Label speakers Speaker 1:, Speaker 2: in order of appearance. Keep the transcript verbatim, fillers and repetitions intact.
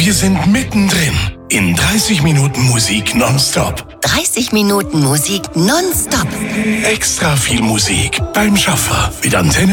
Speaker 1: Wir sind mittendrin in dreißig Minuten Musik nonstop.
Speaker 2: dreißig Minuten Musik nonstop.
Speaker 1: Extra viel Musik beim Schaffer mit Antenne